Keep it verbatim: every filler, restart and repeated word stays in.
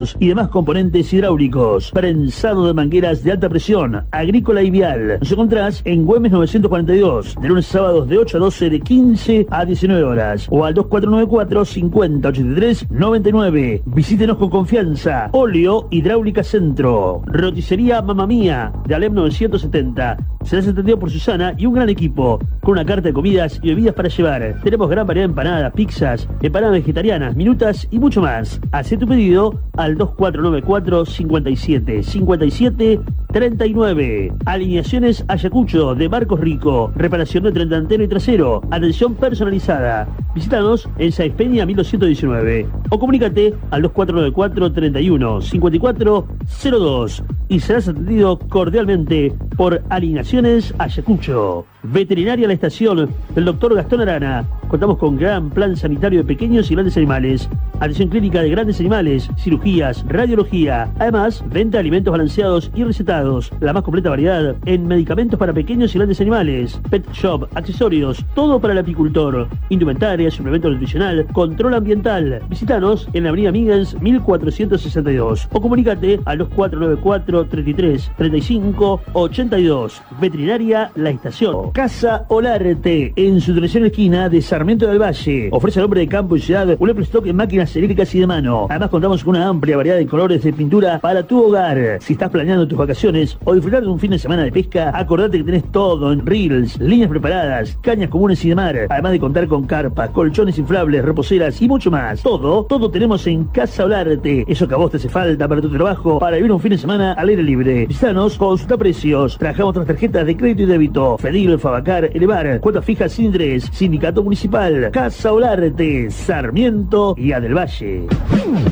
filtros y demás componentes hidráulicos. Prensado de mangueras de alta presión, agrícola y vial. Nos encontrás en Güemes novecientos cuarenta y dos, de lunes a sábados de ocho a doce, de quince a diecinueve horas, o al dos cuatro nueve cuatro, cincuenta, ochenta y tres, noventa y nueve. Visítenos con confianza. Óleo Hidráulica Centro. Roticería Mamma Mía, de Alem novecientos setenta. Serás atendido por Susana y un gran equipo, con una carta de comidas y bebidas para llevar. Tenemos gran variedad de empanadas, pizzas, empanadas vegetarianas, minutas y mucho más. Haz tu pedido al dos cuatro nueve cuatro, cincuenta y siete, cincuenta y siete, treinta y nueve. Alineaciones Ayacucho, de Marcos Rico. Reparación de tren delantero y trasero. Atención personalizada. Visítanos en Sáenz Peña mil doscientos diecinueve o comunícate al dos cuatro nueve cuatro, treinta y uno, cincuenta y cuatro cero dos y serás atendido cordialmente por Alineaciones Ayacucho. Veterinaria La Estación, del doctor Gastón Arana. Contamos con gran plan sanitario de pequeños y grandes animales. Atención clínica de grandes animales, cirugías, radiología. Además, venta de alimentos balanceados y recetados. La más completa variedad en medicamentos para pequeños y grandes animales. Pet shop, accesorios, todo para el apicultor. Indumentaria, suplemento nutricional, control ambiental. Visítanos en la avenida Miggins mil cuatrocientos sesenta y dos o comunícate al dos cuatro nueve cuatro, treinta y tres, treinta y cinco, ochenta y dos. Veterinaria La Estación. Casa Olarte, en su tercera esquina de Sarmiento del Valle. Ofrece al hombre de campo y ciudad un amplio stock en máquinas eléctricas y de mano. Además contamos con una amplia variedad de colores de pintura para tu hogar. Si estás planeando tus vacaciones o disfrutar de un fin de semana de pesca, acordate que tenés todo en reels, líneas preparadas, cañas comunes y de mar. Además de contar con carpas, colchones inflables, reposeras y mucho más. Todo, todo tenemos en Casa Olarte. Eso que a vos te hace falta para tu trabajo, para vivir un fin de semana al aire libre. Visítanos, consulta precios. Trabajamos otras tarjetas de crédito y débito. Fedil, Fabacar, Elevar, cuotas fijas sin interés, Sindicato Municipal, Casa Olarte, Sarmiento y A del Valle.